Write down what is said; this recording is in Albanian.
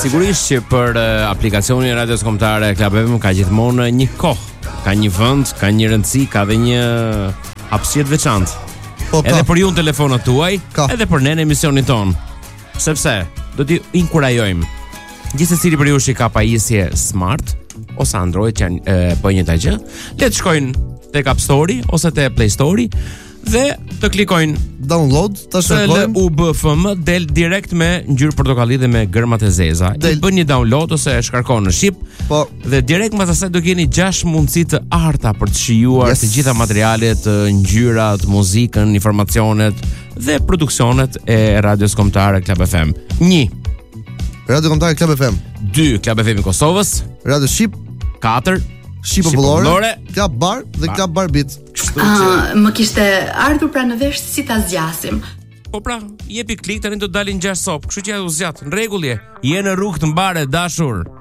Sigurisht që për aplikacionin e radios kombëtare Club FM ka gjithmonë një kohë, ka një vend, ka një rëndësi, ka dhe një hapësirë të veçantë. Edhe për ju në telefonat tuaj, edhe për ne në emisionin ton. Sepse do t'i inkurajojmë gjithsesi për ju që ka pajisje Smart ose Android që janë po njëjta gjë, le të shkojnë tek App Store ose te Play Store dhe të klikojnë download, ta shkojnë LUBFM del direkt me ngjyrë portokalli dhe me gërmat e zeza. I bën një download ose e shkarkon në shqip. Po, dhe direkt mbas asaj do keni 6 mundësi të arta për të shijuar të gjitha materialet, ngjyrat, muzikën, informacionet dhe produksionet e radios kombëtare Club FM. 1. Radio Kombëtare Club FM. 2. Club FM i Kosovës. Radio Shqip. 4. Shqip Popullore, Club Bar dhe Club Bar Beat. Më kishte ardhur pra në vesh si ta zgjasim. Po pra, jepi klik tani do dalin 6 sop, kështu që u zgjat. Në rregull je. Je në rrugë të mbarë dashur.